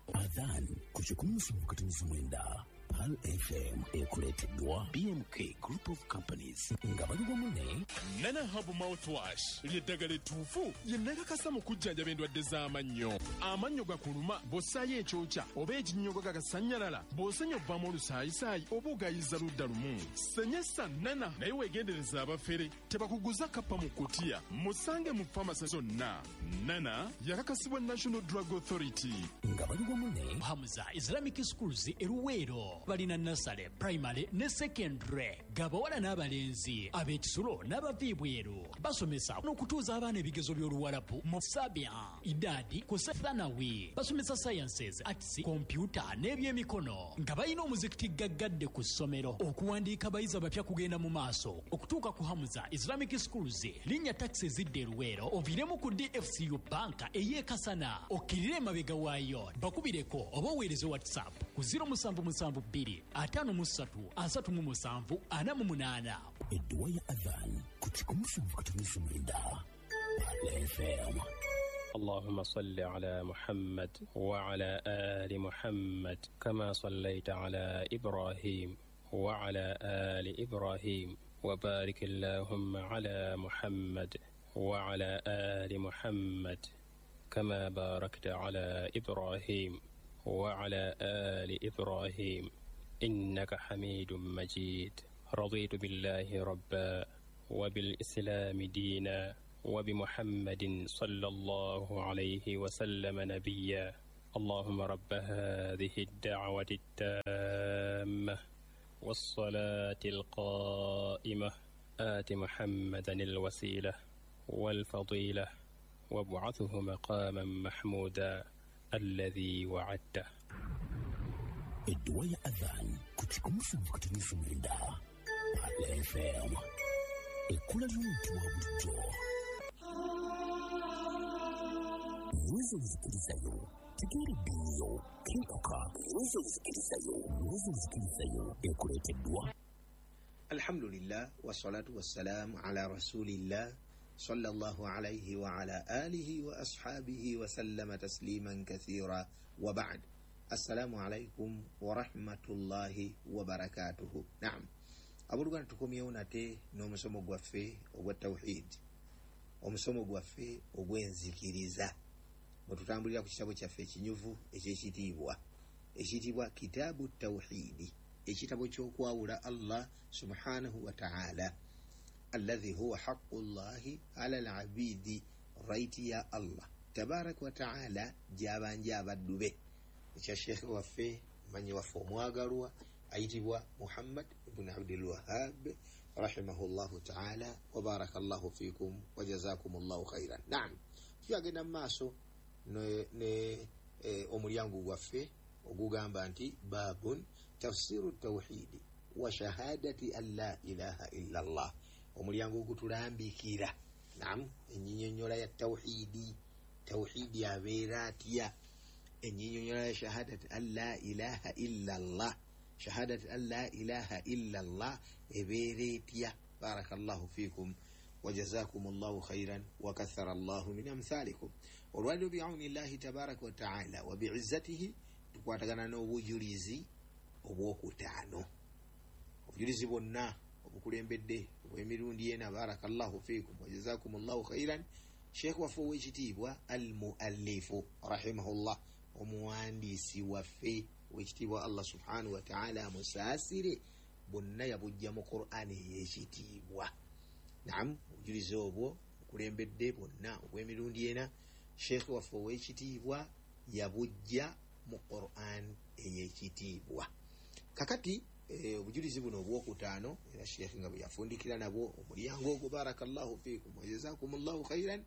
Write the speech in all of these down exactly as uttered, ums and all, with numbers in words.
Adhan kuchukumusa mkatinizi mwenda Pal F M ekuleteddwa B M K Group of Companies nga baliwo mune Nana Hub Mouthwash ly'eddagala ettuufu lye nnakakasa mu kujjanjaba endwadde z'amannyo. Amannyo gakuluma bw'ossaayo ekyokya oba ekinnyogo gagasannyalala bw'osenya obbamu olusaayisaayi oba ogayiza ludda lumu. Senyesa Nana naye weegendereza abafere tebakuguza kappa mu kutiya. Musange mu famasi zonna. Nana yakakasibwa National Drug Authority. nga baliwo mune Hamza Islamic Schools eruweero balina nasale primary ne secondary gabawala n'abalenzi ab'ekisulo n'abaviibweru basomesa n'okutuuza abaana ebigezo by'oluwalabu mu sabia idadi ku sethanawi basomesa sciences arts computer n'ebyemikono nga balina omuzikiti gaggadde ku ssomero okuwandiika abayizi abapya kugenda mu maaso okutuuka ku Hamza Islamic Schools linnya taxi ezidde eruweero oviiremu ku D F C U banka ey'ekasana okkirire emabega waayo bakubireko oba oweereze whatsapp ku zero seven seven two five three asatu mu musanvu ana mu munaana. edduwa ya Adhan kuchukumusa mkatinizi mwenda Pal F M. اللهم صل على محمد وعلى آل محمد كما صليت على إبراهيم وعلى آل إبراهيم وبارك اللهم على محمد وعلى آل محمد كما باركت على إبراهيم وعلى آل إبراهيم إنك حميد مجيد. رضيت بالله ربا وبالإسلام دينا وبمحمد صلى الله عليه وسلم نبيا. اللهم رب هذه الدعوة التامة والصلاة القائمة آت محمدا الوسيلة والفضيلة وابعثه مقاما محمودا الذي وعدته. edduwa ya Adhan kuchukumusa mkatinizi mwenda Pal F M. Ekula ly'omuntu wa bulijjo muweze ozikirizayo tegeera eddiiniyo kenkuka muweze ozikirizayo muweze ozikirizayo ekuleeteddwa. Alhamdulillah wassalatu wassalamu ala rasulillah sallallahu alayhi wa ala alihi wa ashabihi wa sallama tasliman kathira wa ba'd. Assalamu alaikum wa rahmatullahi wa barakatuhu. Naam. Abulugana tukomyewo nate n'omusomo gwaffe ogwa tawhid. Omusomo gwaffe ogw'enzikiriza. Bwe tutambulira ku kitabo kyaffe ekinyuvu eky'ekitiibwa. Ekitiibwa Kitaabu Tawhidi. Ekitabo ky'okwawula Allah subhanahu wa ta'ala. Alladhi huwa haqqullahi ala al-abidi. Right ya Allah. Tabarak wa ta'ala jabanja abaddu be. Ekya Sheikh waffe manyi waffe omwagalwa ayitibwa Muhammad ibn Abdul Wahhab rahimahullahu ta'ala wa barakallahu fikum wa jazakumullahu khairan. Naam, tuyagenda maaso ne, ne e, omulyango gwaffe ogugamba nti babun tafsiru tawhidi wa shahadati an la ilaha illa Allah. Omulyango gutulambikira naam enyinyonyola ya tawhidi tawhidi abeera atya enyinyonyola ya shahadati an la ilaha illa Allah shahadati an la ilaha illa Allah ebeera etya. Barakallahu fikum wa jazakumullahu khairan wa kathara Allahu min amthalikum. Olwaliro bi'aunillahi tabaraka wa ta'ala wa bi'izzatihi tukwatagana n'obujulizi obwokutaano. Obujulizi bwonna obukulembedde obw'emirundi ena. Barakallahu fikum wa jazakumullahu khairan. Sheikh waffe ow'ekitiibwa al-muallifu rahimahullah omuwandiisi waffe w'ekitiibwa Allah subhanahu wa ta'ala amusaasire bonna yabujja mu Qur'ani ey'ekitiibwa. Naam, obujulizi obwo obukulembedde bwonna obw'emirundi ena Sheikh waffe ow'ekitiibwa yabujja mu Qur'an ey'ekitiibwa. Kakati eh, obujulizi buno obwokutaano era Sheikh nga bwe yafundikira nabwo omulyango ogwo. Barakallahu fikum wa jazakumullahu khairan.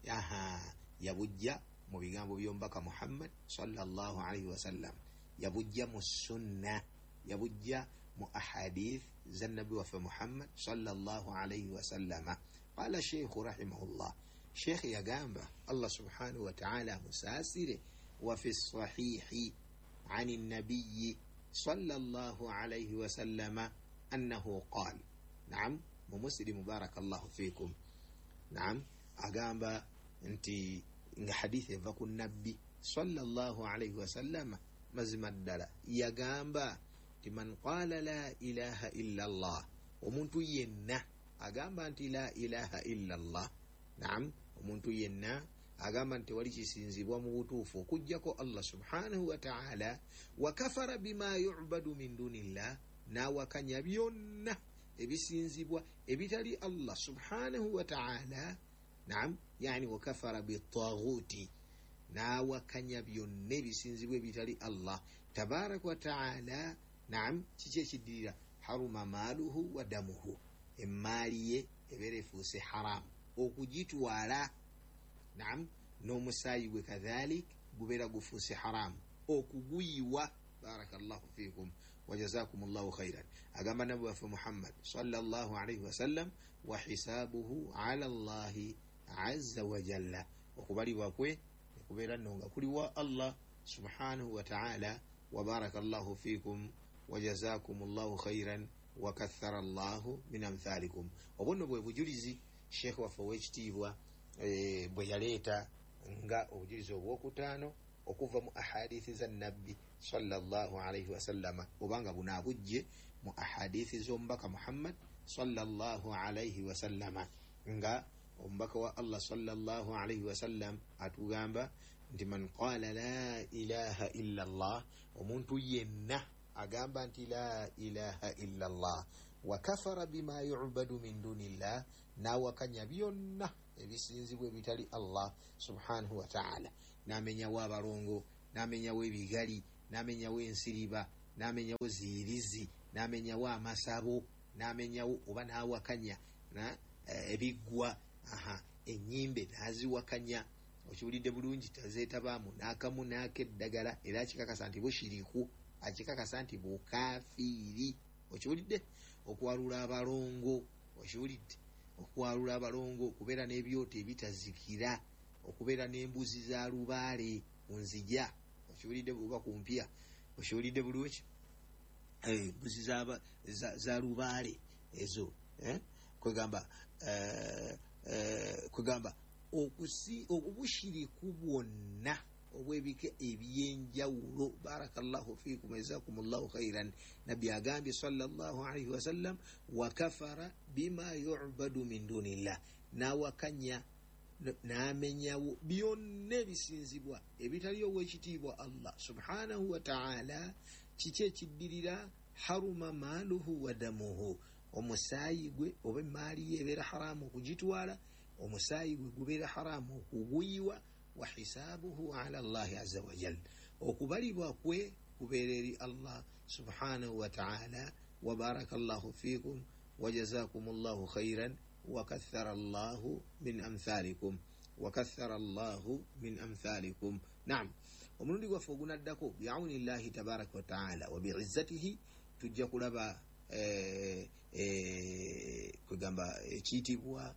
Aha, yabujja mu bigambo by'omubaka Muhammad sallallahu alayhi wa sallam, yabujja mu sunna, yabujja mu ahadith zannabi waffe Muhammad sallallahu alayhi wa sallama. Qala Sheikh rahimahullah, Sheikh yagamba Allah subhanahu wa ta'ala musaasire wa fi sahihi عن النبي صلى الله عليه وسلم أنه قال. نعم ومسلم بارك الله فيكم. نعم أقام أنت حديث فكو النبي sallallahu alayhi wasallam mazima ddala yagamba nti man qala la ilaha illa allah, omuntu yenna agamba nti la ilaha illa allah, naam, omuntu yenna agamba nti wali kisinzibwa mu butuufu okujjako Allah subhanahu wa ta'ala, wa kafara bima yu'badu min dunillah, nawakanya byonna ebisinzibwa ebitali Allah subhanahu wa ta'ala, naam, yani wa kafara bitaghuti, nawakanya byonna ebisinzibwa ebitali Allah tabaraka wa ta'ala, naam, kiki ekiddirira haruma maaluhu wa damuhu, emaali ye ebeera efuuse haramu okugitwala, naam, n'omusaayi gwe kadhalik gubeera gufuuse haramu okuguyiwa. Barakallahu fikum wa jazakumullahu khairan. Agamba nabbi waffe Muhammad sallallahu alayhi wasallam, wa hisabuhu ala Allahi azza wa jalla, okubalibwa kwe kubeera nno nga kuliwa Allah subhanahu wa ta'ala. Wa barakallahu fikum wa jazakumullahu khairan wa kathara Allahu min amthalikum. Obunno bwe bujulizi Sheikh waffe ow'ekitiibwa e, bwe yaleeta nga obujulizi obwokutaano okuva mu ahadithi za nabbi sallallahu alayhi wasallama, obanga bunaabujje mu ahadithi z'omubaka Muhammad sallallahu alayhi wasallama, nga omubaka wa Allah sallallahu alayhi wasallam atugamba nti man qala la ilaha illa Allah, omuntu yenna agamba nti la ilaha illa Allah, wa kafara bima yu'badu min dunillah, nawakanya byonna ebisinzibwa ebitali Allah subhanahu wa ta'ala, namenyawo abalongo, namenyawo ebigali, namenyawo ensiriba, namenyawo zirizi, namenyawo amasabo, namenyawo oba nawakanya na ebiggwa, aha, enyimbe naziwakanya, okiwulidde bulungi, tazeetabaamu n'akamu n'akeddagala, era akikakasa nti bushiriku, akikakasa nti bukafiiri, okiwulidde, okwalula abalongo, okiwulidde, okwalula abalongo, okubeera n'ebyoto ebitazikira, okubeera n'embuzi za lubaale ku nzija, okiwulidde, oba ku mpya, okiwulidde bulungi, embuzi za, za, za lubaale ezo, eh? kwegamba eh, eh, kwegamba okusi obushiriku bwonna obwebike ebyenjawulo. Barakallahu fikum, jazakumullahu khairan. Nabbi agambye sallallahu alayhi wasallam, wa kafara bima yu'badu min dunillah, nawakanya n'amenyawo byonna ebisinzibwa ebitali ow'ekitiibwa Allah subhanahu wa ta'ala. Kiki ekiddirira haruma maaluhu wa damuhu, omusaayi gwe oba emaali ye ebeera haramu okugitwala, omusaayi gwe gubeera haramu okuguyiwa. Wa hisabuhu ala Allahi azza wa jalla, okubalibwa kwe kubeera eri Allah subhanahu wa ta'ala. Wa barakallahu fikum wa jazakumullahu khairan wa kathara Allahu min amthalikum, wa kathara Allahu min amthalikum. Naam, omulundi gwaffe ogunaddako bi'awni Llahi tabaraka wa ta'ala wa bi'izzatihi, tujja kulaba eh, eh, kwegamba ekiyitibwa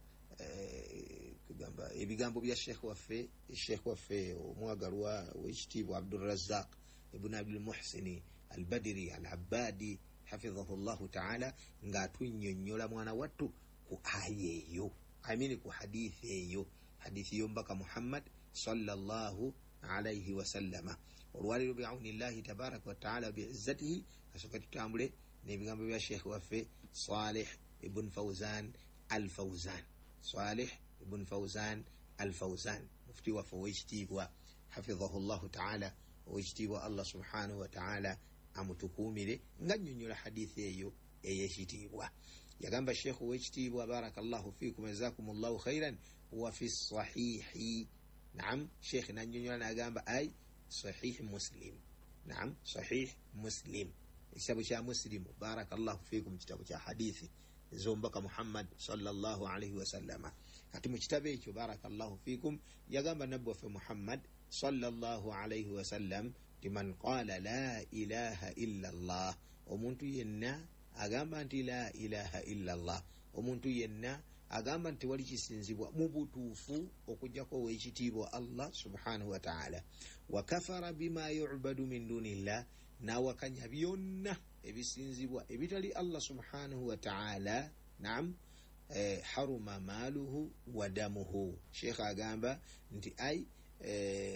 eh, kwegamba ebigambo bya Sheikh waffe Sheikh waffe omwagalwa w'ekitiibwa Abdul Razzaq ibn Abdul Muhsini al-Badri al-Abbadi hafidhahu Llahu ta'ala, ng'atunnyonnyola mwana wattu ku aya eyo, I mean ku hadithi eyo, hadithi y'omubaka Muhammad sallallahu alayhi wasallama. Olwaliro bi'awni Llahi tabaraka wa ta'ala bi'izzatihi, kasooka tutambule n'ebigambo bya Sheikh waffe Salih ibn Fawzan al-Fawzan, Salih ibn Fawzan al-Fawzan, mufti waffe ow'ekitiibwa hafidhahu Llahu ta'ala, ow'ekitiibwa Allah subhanahu wa ta'ala amutukuumire, nga nnyonnyola hadithi eyo ey'ekitiibwa. Yagamba Sheikh ow'ekitiibwa barakallahu fikum, jazakumullahu khairan, wa fi sahihi. Naam, Sheikh nannyonnyola n'agamba ay sahih Muslim. Naam, sahih Muslim, ekitabo kya Muslimu, barakallahu fikum, kitabo kya hadithi z'omubaka Muhammad sallallahu alayhi wasallama. Kati mu kitabo ekyo barakallahu fikum yagamba nabbi waffe Muhammad sallallahu alayhi wasallam ti man qala la ilaha illa Allah, omuntu yenna agamba nti la ilaha illa Allah, omuntu yenna agamba nti wali kisinzibwa mu butuufu okujjako ow'ekitiibwa Allah subhanahu wa ta'ala, wa kafara bima yu'badu min dunillah, nawakanya byonna ebisinzibwa ebitali Allah subhanahu wa ta'ala. Naam, eh, haruma maaluhu wa damuhu. Sheikh agamba nti ay eh,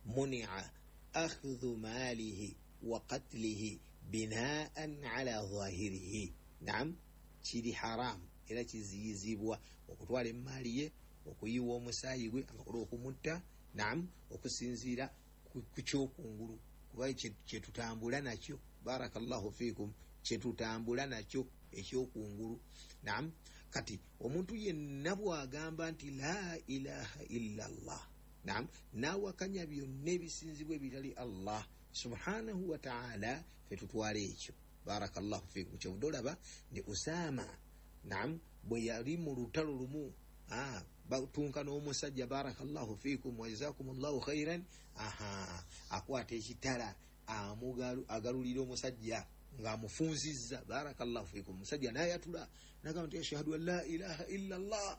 muni'a akhdhu malihi wa qatlihi binaan ala dhahirihi. Naam, kiri haram era kiziyizibwa okutwala emaali ye, okuyiwa omusaayi gwe akakola okumutta. Naam, okusinziira ku kyokungulu, kuba kyetutambula nakyo. Barakallahu fikum, kyetutambula nakyo ekyokungulu. Naam, kati omuntu yenna bwagamba nti la ilaha illa Allah, naam, nawakanya byonna ebisinzibwa ebitali Allah subhanahu wa ta'ala, fetutwala ekyo. Barakallahu fikum. Kyodolaba ne Usama, naam, bwe yali mu lutalo lumu, ah, batunka n'omusajja, barakallahu fikum wa jazakumullahu khairan, aha, akwata ekitala amugalu agalulira omusajja ng'amufunzizza. Barakallahu fikum. Omusajja n'ayatula n'agamba nti ashhadu an la ilaha illa Allah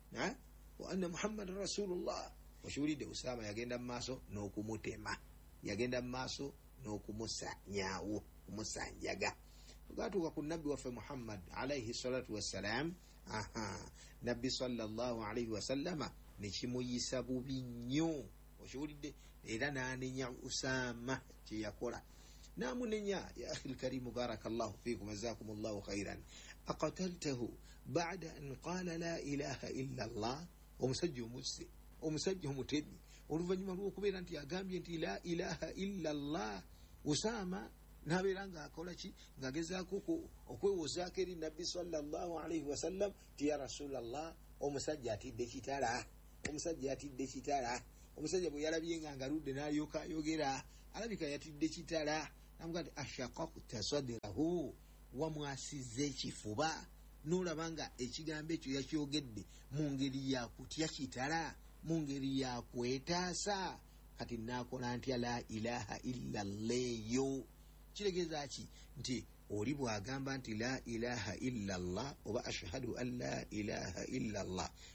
wa anna muhammadan rasulullah. Oshuulidde Usama yagenda mu maaso n'okumutema, yagenda mu maaso n'okumusanyawo, kumusanjaga. Gatuuka ku nabbi waffe Muhammad alayhi salatu wassalam, aha, nabbi sallallahu alayhi wasallama nekimuyisa bubi nnyo. Oshuulidde, era n'anenya Usama kye yakola, n'amunenya. Ya akhi alkarimu, barakallahu fikum, jazakumullahu khairan, aqataltahu ba'da an qala la ilaha illa Allah. Omusajja omusse, omusajja omutemi, oluvannyuma lw'okubeera nti agambye nti la ilaha illa Allah, Usama n'abeera ng'akola ki, ng'agezaako okwewozaako eri nabbi sallallahu alayhi wasallam ti ya rasulallah, omusajja atidde kitala, omusajja atidde kitala. Omusajja bwe yalabye nga ngaludde n'alyoka ayogera, alabika yatidde kitala. Namuga nti ashaqaqta sadrahu, wamwasizza ekifuba, n'olaba nga ekigambo ekyo yakyogedde mu ngeri yakutya kitala, mu ngeri yakwetaasa. Kati naakola ntya la ilaha illa Allah? Kitegeeza ki? Nti oli bw'agamba nti la ilaha illa Allah oba ashhadu an la ilaha illa Allah,